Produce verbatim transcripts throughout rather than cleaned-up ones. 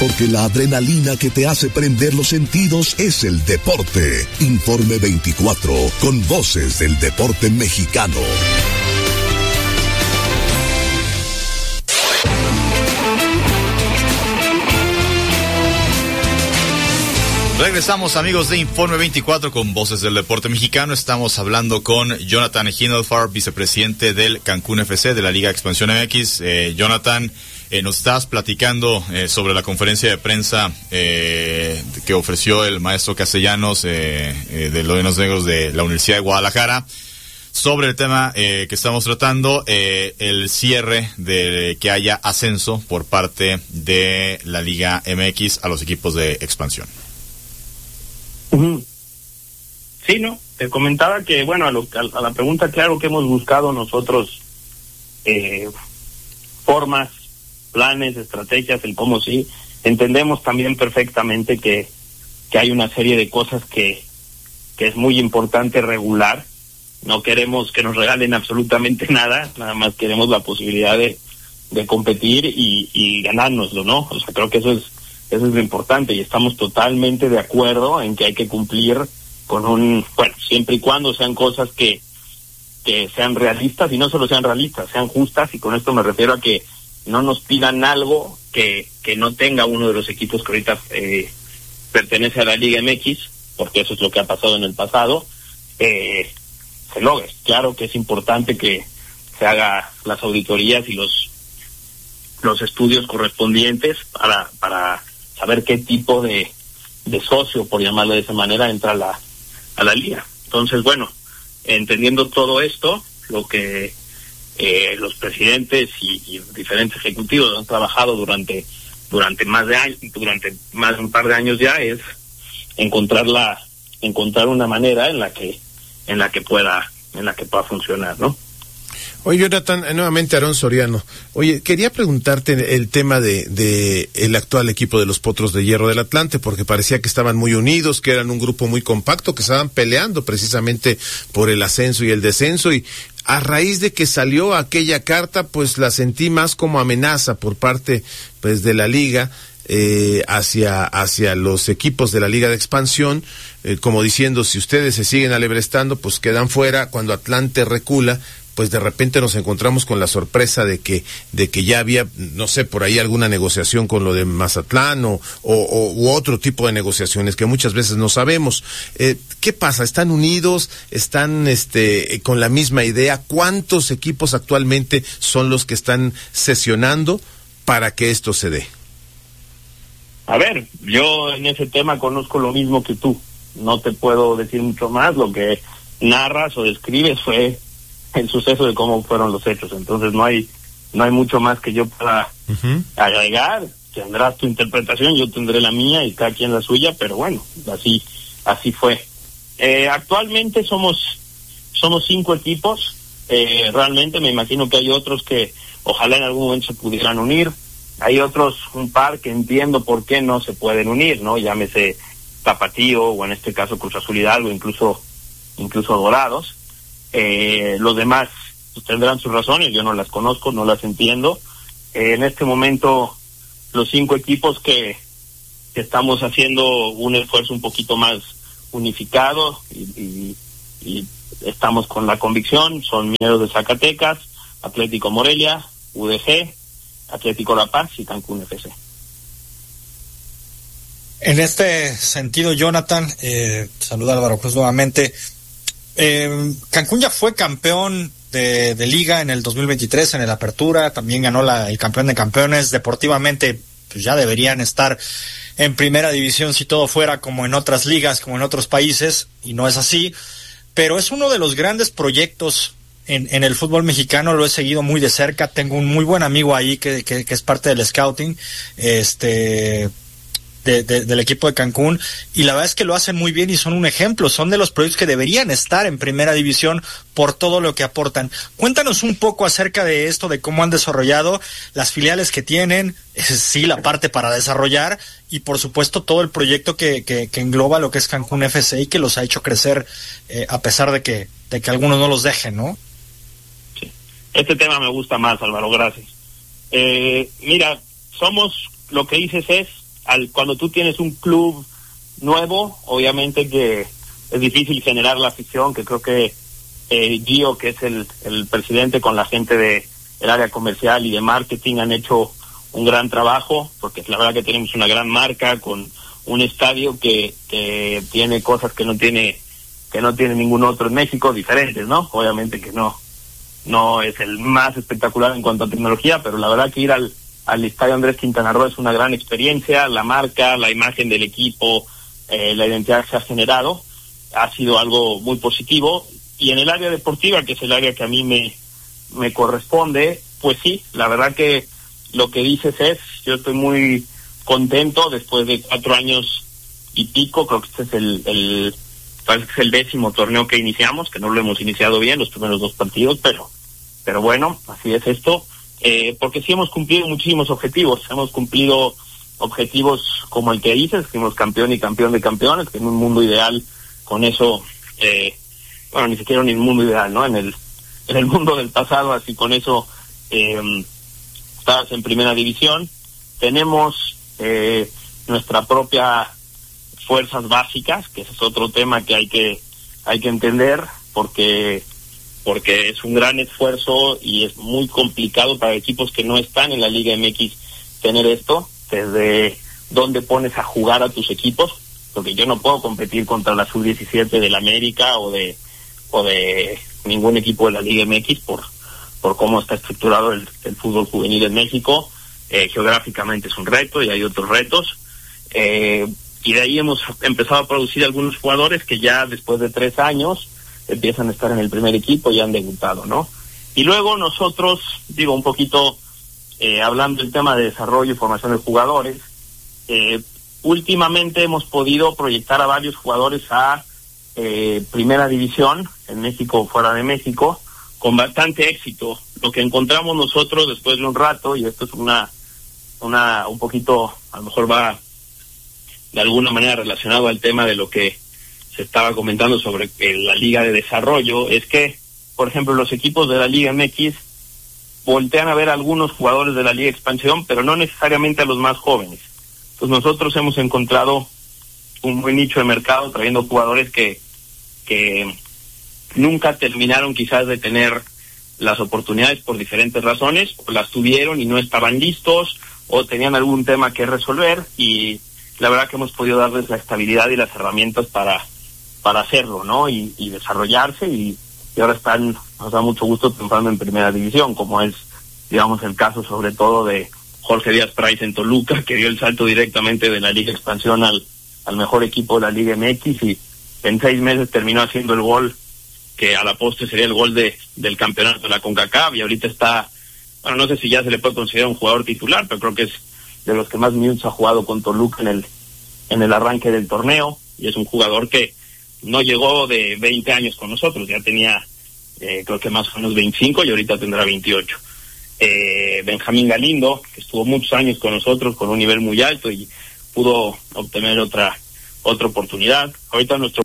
porque la adrenalina que te hace prender los sentidos es el deporte. Informe veinticuatro, con voces del deporte mexicano. Regresamos, amigos de Informe veinticuatro con Voces del Deporte Mexicano. Estamos hablando con Jonathan Hindelfarb, vicepresidente del Cancún F C de la Liga Expansión M X. Eh, Jonathan, eh, nos estás platicando eh, sobre la conferencia de prensa eh, que ofreció el maestro Castellanos eh, eh, de los Leones Negros de la Universidad de Guadalajara sobre el tema eh, que estamos tratando, eh, el cierre de que haya ascenso por parte de la Liga M X a los equipos de expansión. Sí, no, te comentaba que, bueno, a, lo, a, a la pregunta, claro que hemos buscado nosotros eh, formas, planes, estrategias, el cómo sí. Entendemos también perfectamente que, que hay una serie de cosas que, que es muy importante regular. No queremos que nos regalen absolutamente nada, nada más queremos la posibilidad de, de competir y, y ganárnoslo, ¿no? O sea, creo que eso es Eso es lo importante y estamos totalmente de acuerdo en que hay que cumplir con un, bueno, siempre y cuando sean cosas que, que sean realistas y no solo sean realistas, sean justas, y con esto me refiero a que no nos pidan algo que, que no tenga uno de los equipos que ahorita eh, pertenece a la Liga M X, porque eso es lo que ha pasado en el pasado, eh, se logre. Claro que es importante que se haga las auditorías y los los estudios correspondientes para para saber qué tipo de, de socio, por llamarlo de esa manera, entra a la, a la liga. Entonces, bueno, entendiendo todo esto, lo que eh, los presidentes y, y diferentes ejecutivos han trabajado durante durante más de años, durante más de un par de años ya, es encontrar la encontrar una manera en la que en la que pueda en la que pueda funcionar, ¿no? Oye, Jonathan, nuevamente Aarón Soriano. Oye, quería preguntarte el tema de, de el actual equipo de los Potros de Hierro del Atlante, porque parecía que estaban muy unidos, que eran un grupo muy compacto, que estaban peleando precisamente por el ascenso y el descenso, y a raíz de que salió aquella carta, pues la sentí más como amenaza por parte, pues, de la liga, eh, hacia, hacia los equipos de la Liga de Expansión, eh, como diciendo, si ustedes se siguen alebrestando, pues quedan fuera. Cuando Atlante recula, pues de repente nos encontramos con la sorpresa de que de que ya había, no sé, por ahí alguna negociación con lo de Mazatlán o, o, o u otro tipo de negociaciones que muchas veces no sabemos. Eh, ¿Qué pasa? ¿Están unidos? ¿Están este con la misma idea? ¿Cuántos equipos actualmente son los que están sesionando para que esto se dé? A ver, yo en ese tema conozco lo mismo que tú. No te puedo decir mucho más. Lo que narras o describes fue el suceso de cómo fueron los hechos. Entonces no hay no hay mucho más que yo pueda uh-huh. agregar. Tendrás tu interpretación, yo tendré la mía y cada quien la suya, pero bueno, así así fue. Eh, actualmente somos somos cinco equipos. Eh, realmente me imagino que hay otros que ojalá en algún momento se pudieran unir. Hay otros, un par que entiendo por qué no se pueden unir, ¿no? Llámese Tapatío, o en este caso Cruz Azul Hidalgo, incluso incluso Dorados. Eh, los demás pues, tendrán sus razones, yo no las conozco, no las entiendo. Eh, en este momento, los cinco equipos que, que estamos haciendo un esfuerzo un poquito más unificado y, y, y estamos con la convicción, son Mineros de Zacatecas, Atlético Morelia, U D G, Atlético La Paz y Cancún F C. En este sentido, Jonathan, eh, saluda Álvaro Cruz nuevamente. Eh, Cancún ya fue campeón de, de liga en el dos mil veintitrés en el Apertura, también ganó la, el campeón de campeones. Deportivamente pues ya deberían estar en primera división si todo fuera como en otras ligas, como en otros países, y no es así, pero es uno de los grandes proyectos en, en el fútbol mexicano. Lo he seguido muy de cerca, tengo un muy buen amigo ahí que, que, que es parte del scouting, este... De, de, del equipo de Cancún, y la verdad es que lo hacen muy bien y son un ejemplo, son de los proyectos que deberían estar en primera división por todo lo que aportan. Cuéntanos un poco acerca de esto, de cómo han desarrollado las filiales que tienen, sí, la parte para desarrollar, y por supuesto todo el proyecto que, que, que engloba lo que es Cancún F C y que los ha hecho crecer, eh, a pesar de que, de que algunos no los dejen, ¿no? Sí. Este tema me gusta más, Álvaro, gracias. Eh, mira, somos, lo que dices es al cuando tú tienes un club nuevo, obviamente que es difícil generar la afición, que creo que eh, Gio, que es el, el presidente, con la gente de el área comercial y de marketing, han hecho un gran trabajo, porque la verdad que tenemos una gran marca con un estadio que, que tiene cosas que no tiene que no tiene ningún otro en México, diferentes, ¿no? Obviamente que no no es el más espectacular en cuanto a tecnología, pero la verdad que ir al, al estadio Andrés Quintana Roo es una gran experiencia. La marca, la imagen del equipo, eh, la identidad que se ha generado ha sido algo muy positivo. Y en el área deportiva, que es el área que a mí me, me corresponde, pues sí, la verdad que lo que dices es, yo estoy muy contento después de cuatro años y pico. Creo que este es el, el parece que es el décimo torneo que iniciamos, que no lo hemos iniciado bien los primeros dos partidos, pero pero bueno, así es esto, eh, porque sí hemos cumplido muchísimos objetivos. Hemos cumplido objetivos como el que dices, fuimos campeón y campeón de campeones, que en un mundo ideal con eso, eh, bueno, ni siquiera en el mundo ideal, ¿no? En el en el mundo del pasado, así con eso eh, estabas en primera división. Tenemos eh, nuestra propia fuerzas básicas, que ese es otro tema que hay que hay que entender, porque porque es un gran esfuerzo y es muy complicado para equipos que no están en la Liga M X tener esto, desde dónde pones a jugar a tus equipos, porque yo no puedo competir contra la sub diecisiete del América o de o de ningún equipo de la Liga M X por por cómo está estructurado el, el fútbol juvenil en México. Eh, geográficamente es un reto y hay otros retos, eh, y de ahí hemos empezado a producir algunos jugadores que ya después de tres años empiezan a estar en el primer equipo y han debutado, ¿no? Y luego nosotros, digo, un poquito eh, hablando del tema de desarrollo y formación de jugadores, eh, últimamente hemos podido proyectar a varios jugadores a eh, primera división en México o fuera de México con bastante éxito. Lo que encontramos nosotros después de un rato, y esto es una una un poquito, a lo mejor va de alguna manera relacionado al tema de lo que se estaba comentando sobre eh, la liga de desarrollo, es que, por ejemplo, los equipos de la Liga M X voltean a ver a algunos jugadores de la Liga Expansión, pero no necesariamente a los más jóvenes. Entonces nosotros hemos encontrado un buen nicho de mercado trayendo jugadores que que nunca terminaron quizás de tener las oportunidades por diferentes razones, o las tuvieron y no estaban listos, o tenían algún tema que resolver, y la verdad que hemos podido darles la estabilidad y las herramientas para para hacerlo, ¿no? Y, y desarrollarse, y, y ahora están, nos da mucho gusto triunfando en primera división, como es, digamos, el caso sobre todo de Jorge Díaz Price en Toluca, que dio el salto directamente de la Liga Expansión al, al mejor equipo de la Liga M X, y en seis meses terminó haciendo el gol que a la postre sería el gol de del campeonato de la CONCACAF, y ahorita está, bueno, no sé si ya se le puede considerar un jugador titular, pero creo que es de los que más minutos ha jugado con Toluca en el en el arranque del torneo, y es un jugador que no llegó de veinte años con nosotros, ya tenía eh, creo que más o menos veinticinco y ahorita tendrá veintiocho. Eh, Benjamín Galindo, que estuvo muchos años con nosotros con un nivel muy alto y pudo obtener otra otra oportunidad. Ahorita nuestro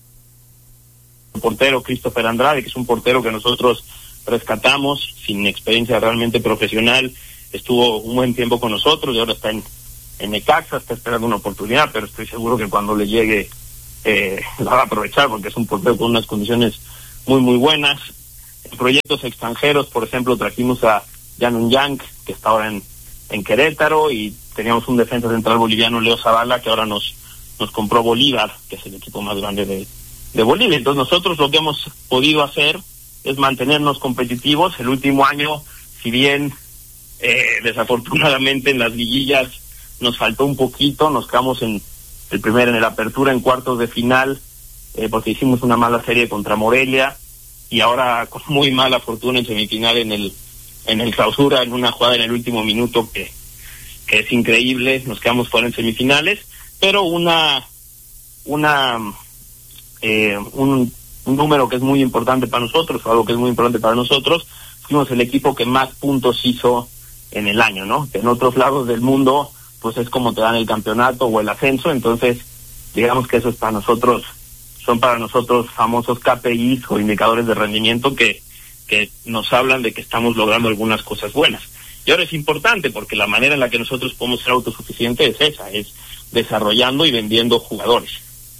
portero Christopher Andrade, que es un portero que nosotros rescatamos sin experiencia realmente profesional, estuvo un buen tiempo con nosotros y ahora está en, en Necaxa, está esperando una oportunidad, pero estoy seguro que cuando le llegue eh, la va a aprovechar, porque es un portero con unas condiciones muy muy buenas. En proyectos extranjeros, por ejemplo, trajimos a Jan Yang, que está ahora en, en Querétaro, y teníamos un defensa central boliviano, Leo Zavala, que ahora nos nos compró Bolívar, que es el equipo más grande de, de Bolivia. Entonces nosotros lo que hemos podido hacer es mantenernos competitivos. El último año, si bien eh, desafortunadamente en las liguillas nos faltó un poquito, nos quedamos en el primer, en el apertura, en cuartos de final, eh, porque hicimos una mala serie contra Morelia, y ahora con muy mala fortuna en semifinal en el en el clausura, en una jugada en el último minuto que, que es increíble, nos quedamos fuera en semifinales, pero una una eh, un, un número que es muy importante para nosotros, algo que es muy importante para nosotros, fuimos el equipo que más puntos hizo en el año, ¿no? Que en otros lados del mundo pues es como te dan el campeonato o el ascenso. Entonces digamos que eso es para nosotros, son para nosotros famosos K P Is o indicadores de rendimiento que, que nos hablan de que estamos logrando algunas cosas buenas. Y ahora es importante porque la manera en la que nosotros podemos ser autosuficientes es esa, es desarrollando y vendiendo jugadores.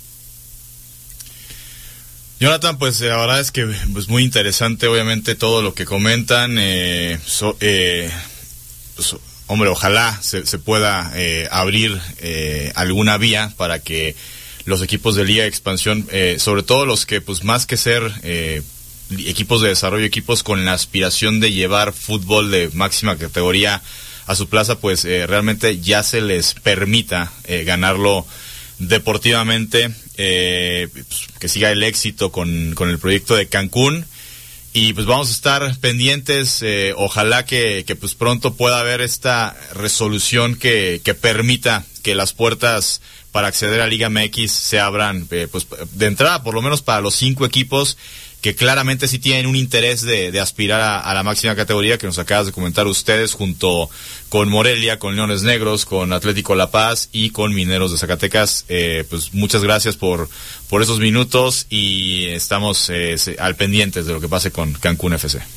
Jonathan, pues la verdad es que pues muy interesante obviamente todo lo que comentan. Eh, so, eh, pues, hombre, ojalá se, se pueda eh, abrir eh, alguna vía para que los equipos de Liga de Expansión, eh, sobre todo los que pues más que ser eh, equipos de desarrollo, equipos con la aspiración de llevar fútbol de máxima categoría a su plaza, pues eh, realmente ya se les permita eh, ganarlo deportivamente, eh, pues, que siga el éxito con, con el proyecto de Cancún. Y pues vamos a estar pendientes, eh, ojalá que, que pues pronto pueda haber esta resolución que, que permita que las puertas para acceder a Liga M X se abran, eh, pues de entrada por lo menos para los cinco equipos que claramente sí tienen un interés de, de aspirar a, a la máxima categoría, que nos acabas de comentar ustedes, junto con Morelia, con Leones Negros, con Atlético La Paz y con Mineros de Zacatecas. Eh, pues muchas gracias por, por esos minutos y estamos eh, al pendientes de lo que pase con Cancún F C.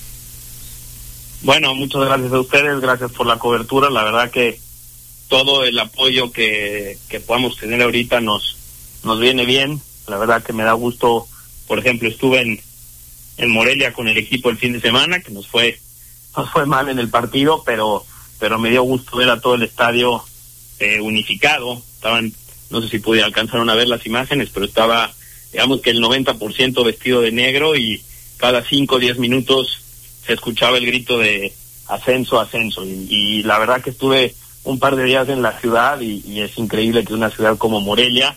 Bueno, muchas gracias a ustedes, gracias por la cobertura. La verdad que todo el apoyo que, que podamos tener ahorita nos, nos viene bien. La verdad que me da gusto. Por ejemplo, estuve en en Morelia con el equipo el fin de semana, que nos fue nos fue mal en el partido, pero pero me dio gusto ver a todo el estadio eh, unificado. Estaban, no sé si pude alcanzaron a ver las imágenes, pero estaba, digamos que el noventa por ciento vestido de negro, y cada cinco o diez minutos se escuchaba el grito de ascenso, ascenso, y, y la verdad que estuve un par de días en la ciudad, y, y es increíble que una ciudad como Morelia,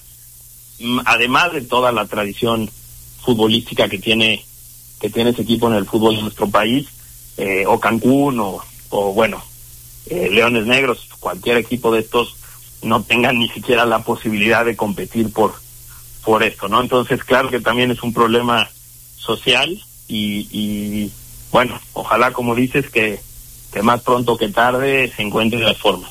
además de toda la tradición futbolística que tiene que tiene ese equipo en el fútbol de nuestro país, eh, o Cancún, o, o bueno, eh, Leones Negros, cualquier equipo de estos, no tengan ni siquiera la posibilidad de competir por por esto, ¿no? Entonces, claro que también es un problema social, y, y bueno, ojalá, como dices, que, que más pronto que tarde se encuentren las formas.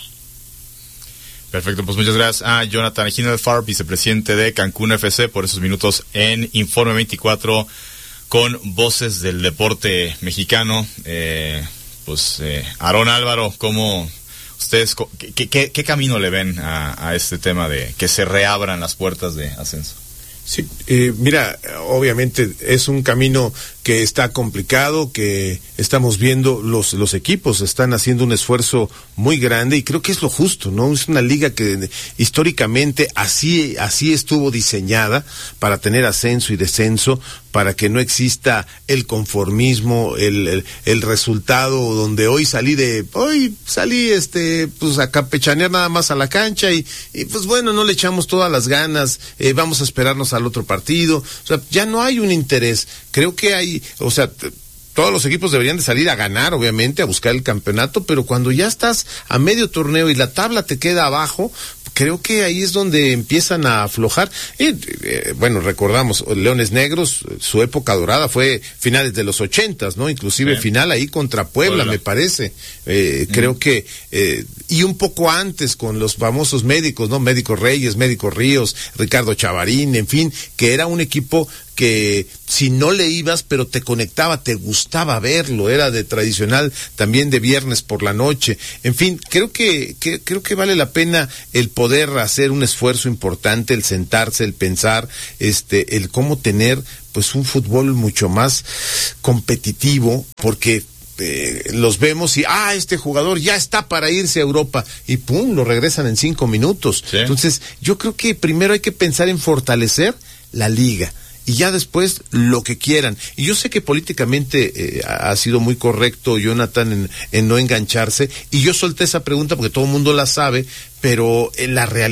Perfecto, pues muchas gracias a Jonathan Hindelfarb, vicepresidente de Cancún F C, por esos minutos en Informe veinticuatro con Voces del Deporte Mexicano. Eh, pues, eh, Aarón, Álvaro, ¿cómo ustedes, qué, qué, qué camino le ven a, a este tema de que se reabran las puertas de ascenso? Sí, eh, mira, obviamente es un camino que está complicado, que estamos viendo, los los equipos están haciendo un esfuerzo muy grande, y creo que es lo justo, ¿no? Es una liga que históricamente así así estuvo diseñada, para tener ascenso y descenso, para que no exista el conformismo, el, el, el resultado donde hoy salí de, hoy salí este, pues a campechanear nada más a la cancha, y, y pues bueno, no le echamos todas las ganas, eh, vamos a esperarnos al otro partido. O sea, ya no hay un interés. Creo que hay, o sea, t- todos los equipos deberían de salir a ganar, obviamente, a buscar el campeonato, pero cuando ya estás a medio torneo y la tabla te queda abajo, creo que ahí es donde empiezan a aflojar. Y, eh, bueno, recordamos, Leones Negros, su época dorada fue finales de los ochentas, ¿no? Inclusive sí. Final ahí contra Puebla, Puebla. me parece. Eh, mm. Creo que, eh, y un poco antes con los famosos médicos, ¿no? Médicos Reyes, Médicos Ríos, Ricardo Chavarín, en fin, que era un equipo que si no le ibas, pero te conectaba, te gustaba verlo, era de tradicional también de viernes por la noche. En fin, creo que, que creo que vale la pena el poder hacer un esfuerzo importante, el sentarse, el pensar, este, el cómo tener pues un fútbol mucho más competitivo, porque Eh, los vemos y, ah, este jugador ya está para irse a Europa, y pum, lo regresan en cinco minutos. Sí. Entonces, yo creo que primero hay que pensar en fortalecer la liga, y ya después lo que quieran. Y yo sé que políticamente eh, ha sido muy correcto Jonathan en, en no engancharse, y yo solté esa pregunta porque todo el mundo la sabe, pero en la realidad